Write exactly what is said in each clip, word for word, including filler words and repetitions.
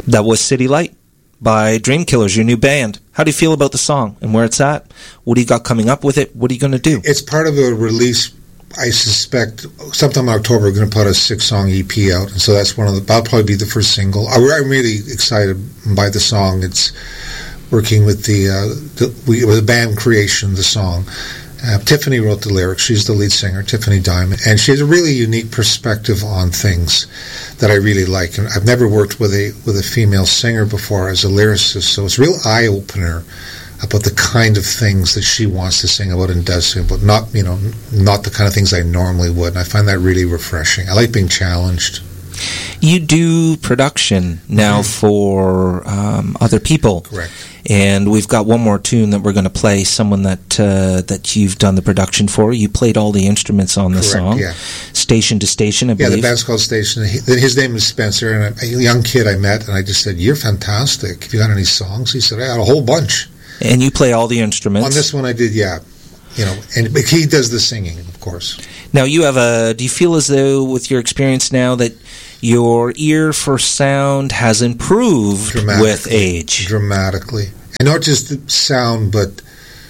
That was City Light by Dreamkillers, your new band. How do you feel about the song and where it's at? What do you got coming up with it? What are you going to do? It's part of a release, I suspect, sometime in October we're going to put a six-song E P out, and so that's one of the, that'll probably be the first single. I'm really excited by the song. It's working with the, uh, the, we, with the band creation, the song. Uh, Tiffany wrote the lyrics. She's the lead singer, Tiffany Diamond, and she has a really unique perspective on things that I really like. And I've never worked with a with a female singer before as a lyricist, so it's a real eye opener about the kind of things that she wants to sing about and does sing about. Not you know not the kind of things I normally would. And I find that really refreshing. I like being challenged. You do production now mm-hmm. for um, other people. Correct. And we've got one more tune that we're going to play, someone that uh, that you've done the production for. You played all the instruments on the Correct, song. Yeah. Station to Station, I yeah, believe. Yeah, the band's called Station. He, his name is Spencer, and a, a young kid I met, and I just said, "You're fantastic. Have you got any songs?" He said, "I got a whole bunch." And you play all the instruments? On this one I did, yeah. You know, and he does the singing, of course. Now, you have a... Do you feel as though, with your experience now, that your ear for sound has improved with age? Dramatically. And not just the sound, but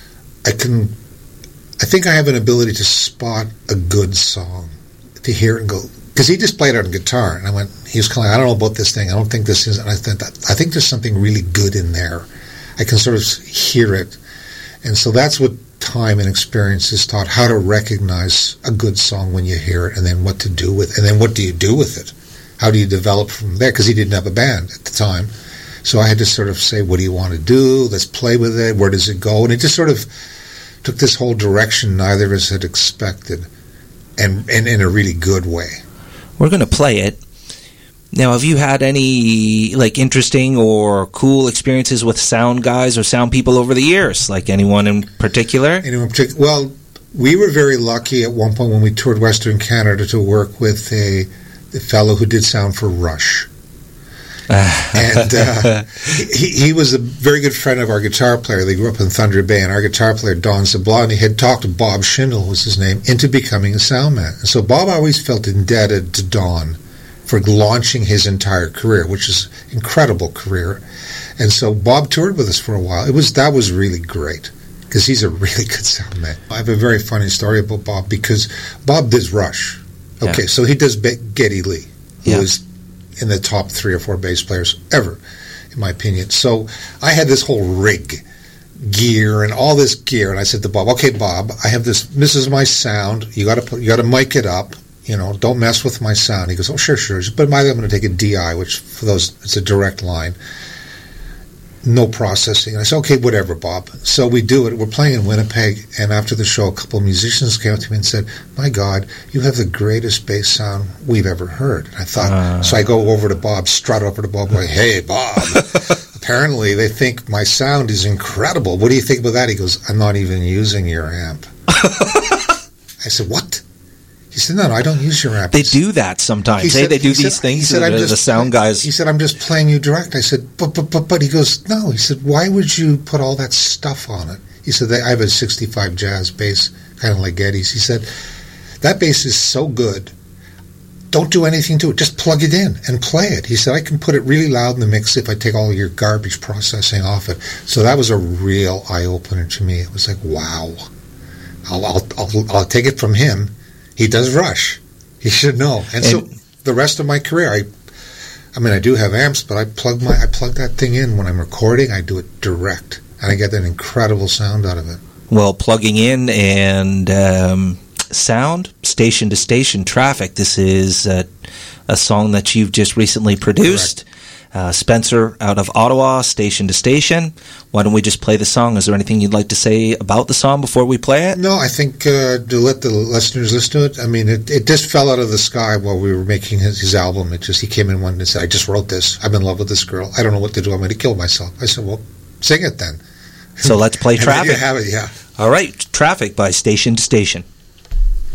I can... I think I have an ability to spot a good song, to hear it and go... Because he just played it on guitar, and I went... He was kind of like, I don't know about this thing. I don't think this is... And I think that I think there's something really good in there. I can sort of hear it. And so that's what time and experience has taught, how to recognize a good song when you hear it, and then what to do with it. And then what do you do with it? How do you develop from there? Because he didn't have a band at the time. So I had to sort of say, what do you want to do? Let's play with it. Where does it go? And it just sort of took this whole direction neither of us had expected, and, and in a really good way. We're going to play it. Now, have you had any like interesting or cool experiences with sound guys or sound people over the years? Like anyone in particular? Anyone in particular? Well, we were very lucky at one point when we toured Western Canada to work with a, a fellow who did sound for Rush. and uh, he, he was a very good friend of our guitar player. They grew up in Thunder Bay, and our guitar player, Don Zablotny, had talked to Bob Schindel, was his name, into becoming a sound man. And so Bob always felt indebted to Don for launching his entire career, which is an incredible career. And so Bob toured with us for a while. It was that was really great, because he's a really good sound man. I have a very funny story about Bob, because Bob does Rush. Okay, yeah. So he does Geddy Lee, who yeah. is in the top three or four bass players ever, in my opinion. So I had this whole rig, gear, and all this gear, and I said to Bob, "Okay, Bob, I have this. This is my sound. You got to you got to mic it up. You know, don't mess with my sound." He goes, "Oh, sure, sure. But by the way, I'm going to take a D I, which for those, it's a direct line. No processing." And I said, "Okay, whatever, Bob." So we do it. We're playing in Winnipeg, and after the show, a couple of musicians came up to me and said, "My God, you have the greatest bass sound we've ever heard." And I thought, uh. so I go over to Bob, strut over to Bob, like, "Hey, Bob, apparently they think my sound is incredible. What do you think about that?" He goes, "I'm not even using your amp." I said, "What?" He said, no, no, I don't use your amp. They do that sometimes. He hey, said, they do these said, things. Said, the, just, the sound guys. He said, "I'm just playing you direct." I said, but, but, but, but. He goes, "No." He said, "Why would you put all that stuff on it?" He said, "I have a sixty-five jazz bass, kind of like Geddy's." He said, "That bass is so good. Don't do anything to it. Just plug it in and play it." He said, "I can put it really loud in the mix if I take all your garbage processing off it." So that was a real eye-opener to me. It was like, wow. I'll, I'll, I'll, I'll take it from him. He does Rush. He should know. And, and so the rest of my career, I I mean, I do have amps, but I plug my I plug that thing in when I'm recording. I do it direct, and I get an incredible sound out of it. Well, plugging in and um, sound, Station to Station, Traffic. This is uh, a song that you've just recently produced. Uh, Spencer out of Ottawa, Station to Station. Why don't we just play the song? Is there anything you'd like to say about the song before we play it? No, I think uh, to let the listeners listen to it. I mean, it, it just fell out of the sky while we were making his, his album. It just, he came in one day and said, "I just wrote this. I'm in love with this girl. I don't know what to do. I'm going to kill myself." I said, "Well, sing it then." So let's play Traffic. There you have it, yeah. All right, Traffic by Station to Station.